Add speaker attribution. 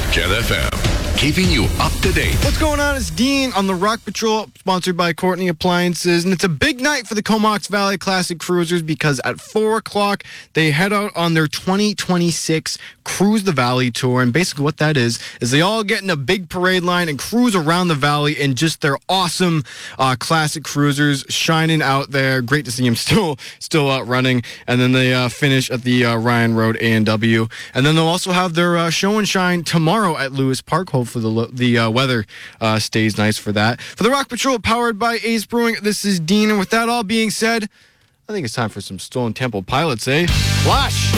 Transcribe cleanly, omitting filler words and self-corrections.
Speaker 1: Jet FM, keeping you up to date.
Speaker 2: What's going on? It's Dean on the Rock Patrol, sponsored by Courtney Appliances. And it's a big night for the Comox Valley Classic Cruisers because at 4 o'clock, they head out on their 2026 Cruise the Valley tour. And basically what that is they all get in a big parade line and cruise around the valley in just their awesome classic cruisers shining out there. Great to see them still out running. And then they finish at the Ryan Road A&W. And then they'll also have their show and shine tomorrow at Lewis Park. Hopefully the weather stays nice for that. For the Rock Patrol, powered by Ace Brewing, this is Dean. And with that all being said, I think it's time for some Stone Temple Pilots, eh? Flash!